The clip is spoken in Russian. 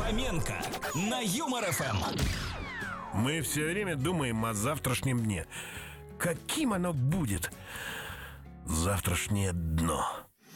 Фоменко на Юмор ФМ. Мы все время думаем о завтрашнем дне. Каким оно будет? Завтрашнее дно.